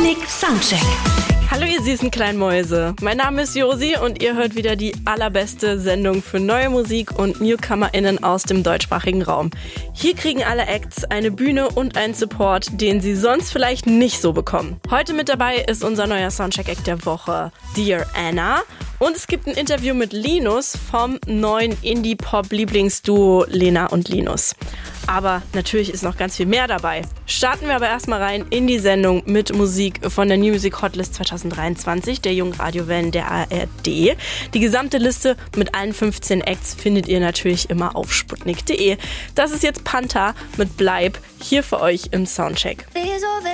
Sputnik Soundcheck. Hallo ihr süßen kleinen Mäuse, mein Name ist Josi und ihr hört wieder die allerbeste Sendung für neue Musik und NewcomerInnen aus dem deutschsprachigen Raum. Hier kriegen alle Acts eine Bühne und einen Support, den sie sonst vielleicht nicht so bekommen. Heute mit dabei ist unser neuer Soundcheck-Act der Woche, Dear Anna. Und es gibt ein Interview mit Linus vom neuen Indie-Pop-Lieblingsduo Lena und Linus. Aber natürlich ist noch ganz viel mehr dabei. Starten wir aber erstmal rein in die Sendung mit Musik von der New Music Hotlist 2023, der jungen Radiowellen der ARD. Die gesamte Liste mit allen 15 Acts findet ihr natürlich immer auf sputnik.de. Das ist jetzt Panther mit Bleib, hier für euch im Soundcheck.